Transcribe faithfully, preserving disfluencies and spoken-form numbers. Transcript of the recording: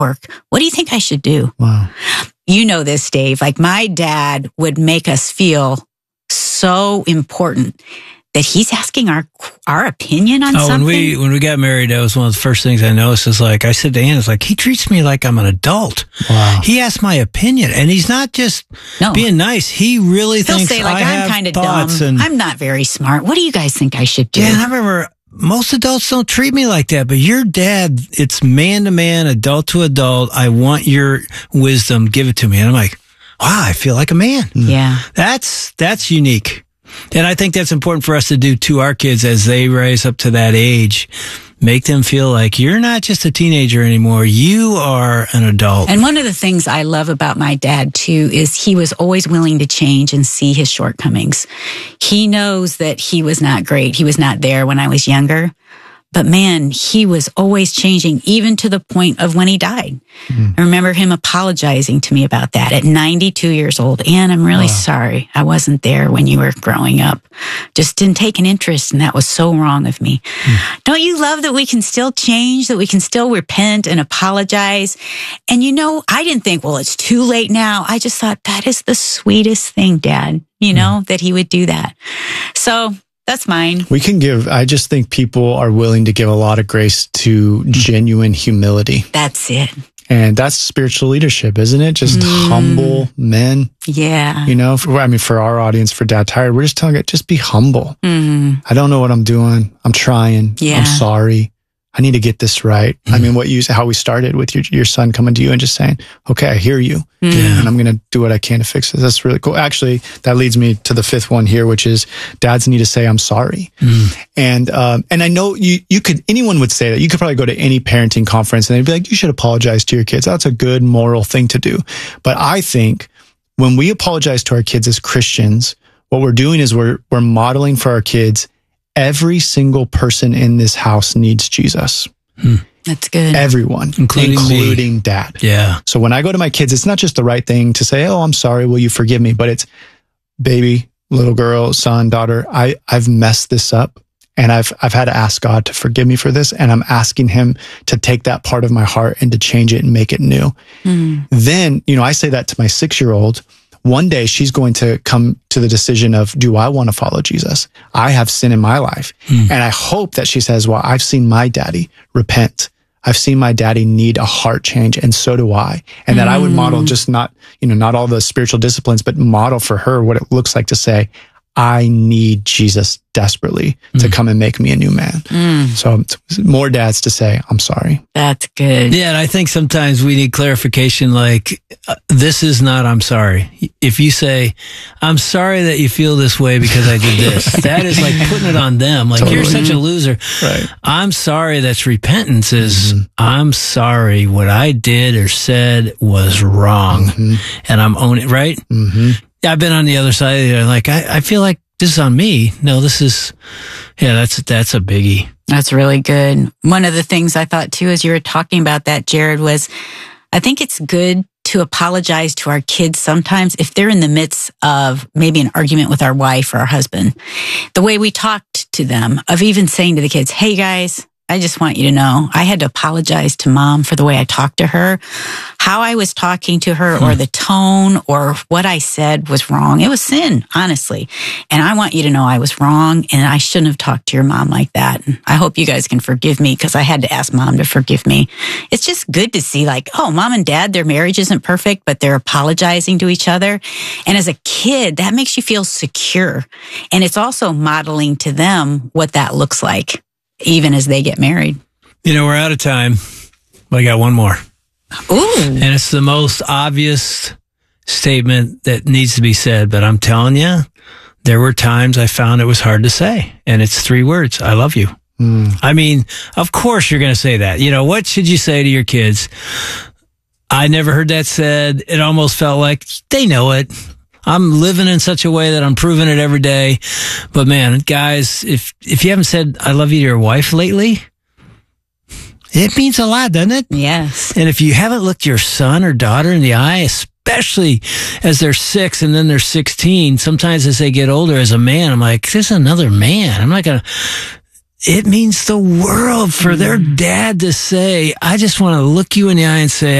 work. What do you think I should do? Wow. You know this, Dave. Like my dad would make us feel so important that he's asking our our opinion on oh, something. when we when we got married, that was one of the first things I noticed. Is like I said to Ann, it's like he treats me like I'm an adult. Wow. He asks my opinion, and he's not just No. being nice. He really He'll thinks say, like, I I'm have kind of thoughts. dumb. And I'm not very smart. What do you guys think I should do? yeah, and I remember most adults don't treat me like that, but your dad, it's man to man, adult to adult. I want your wisdom. Give it to me. And I'm like, wow, I feel like a man. Yeah. That's that's unique. And I think that's important for us to do to our kids as they rise up to that age. Make them feel like you're not just a teenager anymore. You are an adult. And one of the things I love about my dad, too, is he was always willing to change and see his shortcomings. He knows that he was not great. He was not there when I was younger. But man, he was always changing, even to the point of when he died. Mm. I remember him apologizing to me about that at ninety-two years old. Ann, I'm really wow. sorry. I wasn't there when you were growing up. Just didn't take an interest, and that was so wrong of me. Mm. Don't you love that we can still change, that we can still repent and apologize? And you know, I didn't think, well, it's too late now. I just thought that is the sweetest thing, Dad, you know, mm. that he would do that. So that's mine. We can give, I just think people are willing to give a lot of grace to genuine humility. That's it. And that's spiritual leadership, isn't it? Just mm. humble men. Yeah. You know, for, I mean, for our audience, for Dad Tired, we're just telling it, just be humble. Mm. I don't know what I'm doing. I'm trying. Yeah. I'm sorry. I need to get this right. Mm. I mean, what you, how we started with your, your son coming to you and just saying, okay, I hear you. Mm. And I'm going to do what I can to fix this. That's really cool. Actually, that leads me to the fifth one here, which is dads need to say, I'm sorry. Mm. And, um, and I know you, you could, anyone would say that. You could probably go to any parenting conference and they'd be like, you should apologize to your kids. That's a good moral thing to do. But I think when we apologize to our kids as Christians, what we're doing is we're, we're modeling for our kids, every single person in this house needs Jesus. Hmm. That's good. Everyone, including, including Dad. Yeah. So when I go to my kids, it's not just the right thing to say, oh, I'm sorry, will you forgive me? But it's, baby, little girl, son, daughter, I, I've messed this up and I've, I've had to ask God to forgive me for this. And I'm asking him to take that part of my heart and to change it and make it new. Mm. Then, you know, I say that to my six-year-old. One day she's going to come to the decision of, do I want to follow Jesus? I have sin in my life. Mm. And I hope that she says, well, I've seen my daddy repent. I've seen my daddy need a heart change, and so do I. And mm. that I would model just not, you know, not all the spiritual disciplines, but model for her what it looks like to say, I need Jesus desperately mm. to come and make me a new man. Mm. So more dads to say, I'm sorry. That's good. Yeah, and I think sometimes we need clarification like, uh, this is not I'm sorry. If you say, I'm sorry that you feel this way because I did this, that is like putting it on them. Like, totally. You're such a loser. Right. I'm sorry, that's repentance is, mm-hmm. I'm sorry what I did or said was wrong. Mm-hmm. And I'm owning it, right? Mm-hmm. Yeah, I've been on the other side of it. Like, I, I feel like this is on me. No, this is, yeah, that's, that's a biggie. That's really good. One of the things I thought too, as you were talking about that, Jared, was I think it's good to apologize to our kids sometimes if they're in the midst of maybe an argument with our wife or our husband. The way we talked to them, of even saying to the kids, hey guys, I just want you to know, I had to apologize to Mom for the way I talked to her. How I was talking to her hmm. or the tone or what I said was wrong. It was sin, honestly. And I want you to know I was wrong and I shouldn't have talked to your mom like that. And I hope you guys can forgive me because I had to ask Mom to forgive me. It's just good to see like, oh, Mom and Dad, their marriage isn't perfect, but they're apologizing to each other. And as a kid, that makes you feel secure. And it's also modeling to them what that looks like, even as they get married. You know, we're out of time, but I got one more. Ooh. And it's the most obvious statement that needs to be said, but I'm telling you, there were times I found it was hard to say. And it's three words. I love you. Mm. I mean, of course you're going to say that. You know, what should you say to your kids? I never heard that said. It almost felt like they know it. I'm living in such a way that I'm proving it every day. But man, guys, if, if you haven't said I love you to your wife lately, it means a lot, doesn't it? Yes. And if you haven't looked your son or daughter in the eye, especially as they're six and then they're sixteen, sometimes as they get older as a man, I'm like, this is another man. I'm not going to, it means the world for their dad to say, I just want to look you in the eye and say,